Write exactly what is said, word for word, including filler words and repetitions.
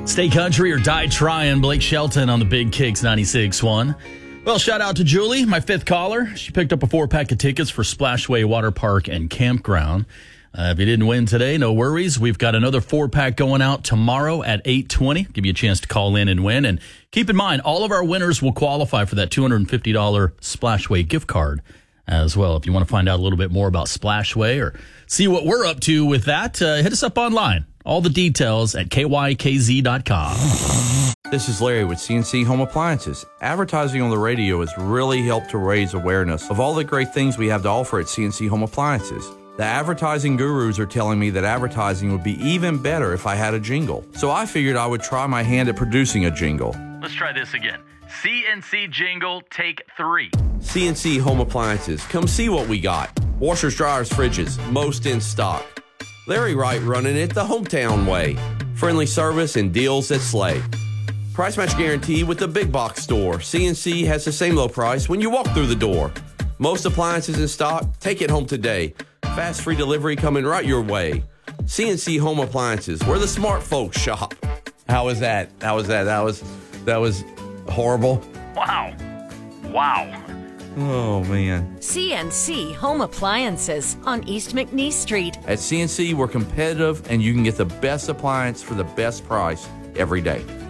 Stay country or die trying. Blake Shelton on the Big Kicks ninety-six point one. Well, shout out to Julie, my fifth caller. She picked up a four-pack of tickets for Splashway Water Park and Campground. Uh, if you didn't win today, no worries. We've got another four-pack going out tomorrow at eight twenty. Give you a chance to call in and win. And keep in mind, all of our winners will qualify for that two hundred fifty dollars Splashway gift card as well. If you want to find out a little bit more about Splashway or see what we're up to with that, uh, hit us up online. All the details at K Y K Z dot com. This is Larry with C N C Home Appliances. Advertising on the radio has really helped to raise awareness of all the great things we have to offer at C N C Home Appliances. The advertising gurus are telling me that advertising would be even better if I had a jingle. So I figured I would try my hand at producing a jingle. Let's try this again. C N C jingle, take three. C N C Home Appliances. Come see what we got. Washers, dryers, fridges, most in stock. Larry Wright running it the hometown way. Friendly service and deals that slay. Price match guarantee with the big box store. C N C has the same low price when you walk through the door. Most appliances in stock. Take it home today. Fast free delivery coming right your way. C N C Home Appliances, where the smart folks shop. How was that? How was that? That was that was horrible. Wow. Wow. Oh, man. C N C Home Appliances on East McNeese Street. At C N C, we're competitive, and you can get the best appliance for the best price every day.